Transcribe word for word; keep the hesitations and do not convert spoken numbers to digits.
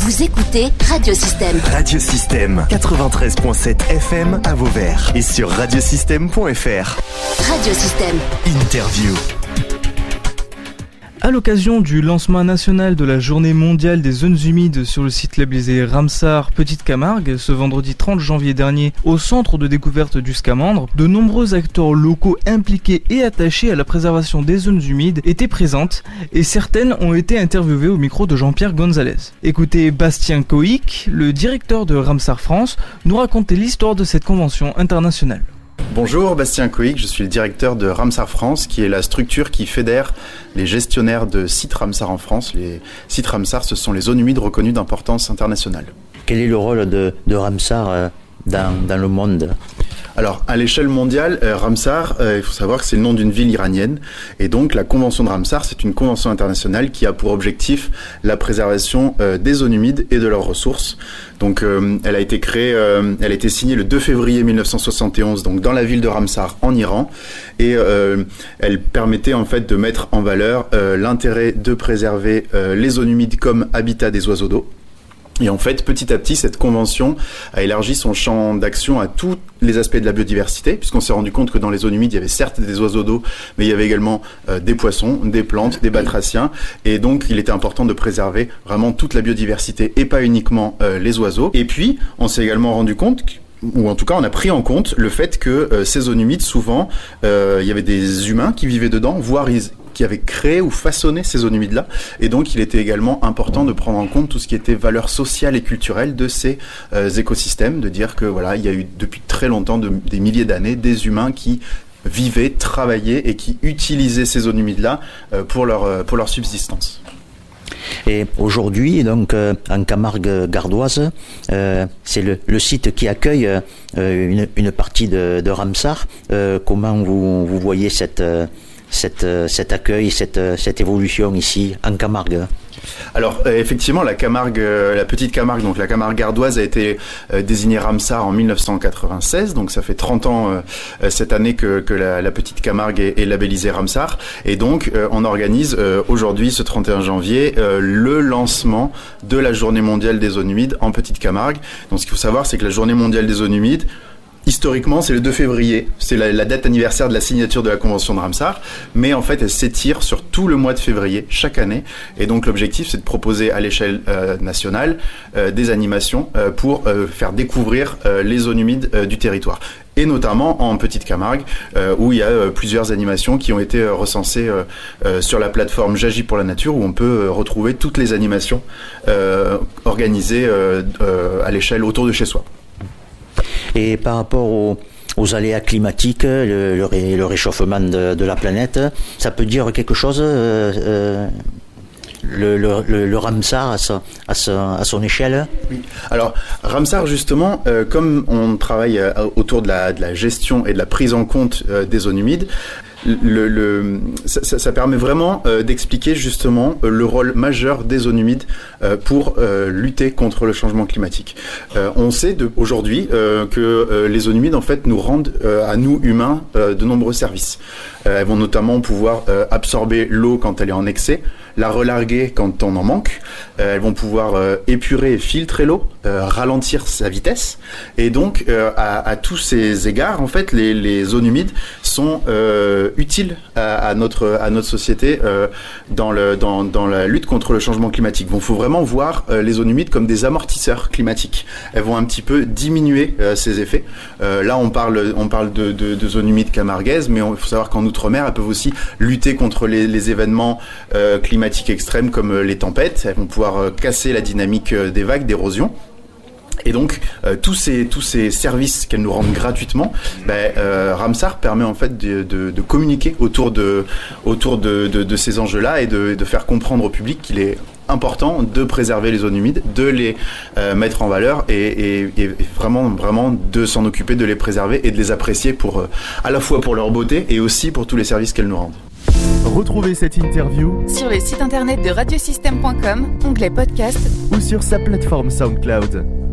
Vous écoutez Radiosystème. Radiosystème quatre-vingt-treize virgule sept F M à Vauvert et sur radiosystème point F R. Radiosystème. Interview. À l'occasion du lancement national de la journée mondiale des zones humides sur le site labellisé Ramsar Petite Camargue, ce vendredi trente janvier dernier, au centre de découverte du Scamandre, de nombreux acteurs locaux impliqués et attachés à la préservation des zones humides étaient présentes et certaines ont été interviewées au micro de Jean-Pierre Gonzalez. Écoutez Bastien Coïc, le directeur de Ramsar France, nous raconter l'histoire de cette convention internationale. Bonjour, Bastien Coïc, je suis le directeur de Ramsar France, qui est la structure qui fédère les gestionnaires de sites Ramsar en France. Les sites Ramsar, ce sont les zones humides reconnues d'importance internationale. Quel est le rôle de, de Ramsar euh, dans, dans le monde ? Alors, à l'échelle mondiale, euh, Ramsar, euh, il faut savoir que c'est le nom d'une ville iranienne. Et donc, la convention de Ramsar, c'est une convention internationale qui a pour objectif la préservation euh, des zones humides et de leurs ressources. Donc, euh, elle a été créée, euh, elle a été signée le deux février mille neuf cent soixante et onze, donc dans la ville de Ramsar, en Iran. Et euh, elle permettait en fait de mettre en valeur euh, l'intérêt de préserver euh, les zones humides comme habitat des oiseaux d'eau. Et en fait, petit à petit, cette convention a élargi son champ d'action à tous les aspects de la biodiversité, puisqu'on s'est rendu compte que dans les zones humides, il y avait certes des oiseaux d'eau, mais il y avait également euh, des poissons, des plantes, des batraciens. Et donc, il était important de préserver vraiment toute la biodiversité et pas uniquement euh, les oiseaux. Et puis, on s'est également rendu compte que ou en tout cas on a pris en compte le fait que euh, ces zones humides, souvent, euh, il y avait des humains qui vivaient dedans, voire ils, qui avaient créé ou façonné ces zones humides-là. Et donc il était également important de prendre en compte tout ce qui était valeur sociale et culturelle de ces euh, écosystèmes, de dire que voilà, il y a eu depuis très longtemps, de, des milliers d'années, des humains qui vivaient, travaillaient et qui utilisaient ces zones humides-là euh, pour leur, euh, pour leur subsistance. Et aujourd'hui, donc, euh, en Camargue gardoise, euh, c'est le, le site qui accueille euh, une, une partie de, de Ramsar. Euh, comment vous, vous voyez cette, cette, cet accueil, cette, cette évolution ici en Camargue ? Alors euh, effectivement, la Camargue, euh, la petite Camargue, donc la Camargue gardoise a été euh, désignée Ramsar en mille neuf cent quatre-vingt-seize, donc ça fait trente ans euh, cette année que, que la, la petite Camargue est, est labellisée Ramsar, et donc euh, on organise euh, aujourd'hui, ce trente et un janvier, euh, le lancement de la Journée mondiale des zones humides en petite Camargue. Donc ce qu'il faut savoir, c'est que la Journée mondiale des zones humides, historiquement, c'est le deux février, c'est la, la date anniversaire de la signature de la convention de Ramsar, mais en fait, elle s'étire sur tout le mois de février, chaque année, et donc l'objectif, c'est de proposer à l'échelle euh, nationale euh, des animations euh, pour euh, faire découvrir euh, les zones humides euh, du territoire. Et notamment en Petite Camargue, euh, où il y a euh, plusieurs animations qui ont été euh, recensées euh, euh, sur la plateforme J'agis pour la nature, où on peut euh, retrouver toutes les animations euh, organisées euh, euh, à l'échelle autour de chez soi. Et par rapport aux, aux aléas climatiques, le, le, ré, le réchauffement de, de la planète, ça peut dire quelque chose euh, euh, le, le, le Ramsar à, sa, à, sa, à son échelle ? Oui. Alors Ramsar justement, euh, comme on travaille euh, autour de la, de la gestion et de la prise en compte euh, des zones humides, Le, le, ça, ça permet vraiment euh, d'expliquer justement euh, le rôle majeur des zones humides euh, pour euh, lutter contre le changement climatique. Euh, on sait de, aujourd'hui euh, que euh, les zones humides en fait nous rendent euh, à nous humains euh, de nombreux services. Euh, elles vont notamment pouvoir euh, absorber l'eau quand elle est en excès, la relarguer quand on en manque. Euh, elles vont pouvoir euh, épurer et filtrer l'eau, euh, ralentir sa vitesse. Et donc euh, à, à tous ces égards, en fait, les, les zones humides sont euh, utiles à, à notre à notre société euh, dans le dans dans la lutte contre le changement climatique. Bon, faut vraiment voir euh, les zones humides comme des amortisseurs climatiques. Elles vont un petit peu diminuer euh, ces effets. Euh, là, on parle on parle de de, de zones humides camarguaises, mais il faut savoir qu'en outre-mer, elles peuvent aussi lutter contre les, les événements euh, climatiques extrêmes comme euh, les tempêtes. Elles vont pouvoir euh, casser la dynamique euh, des vagues, d'érosion. Et donc euh, tous ces tous ces services qu'elles nous rendent gratuitement, ben, euh, Ramsar permet en fait de, de, de communiquer autour de autour de, de, de ces enjeux-là et de, de faire comprendre au public qu'il est important de préserver les zones humides, de les euh, mettre en valeur et, et, et vraiment vraiment de s'en occuper, de les préserver et de les apprécier pour euh, à la fois pour leur beauté et aussi pour tous les services qu'elles nous rendent. Retrouvez cette interview sur le site internet de radiosystème point com, onglet podcast ou sur sa plateforme SoundCloud.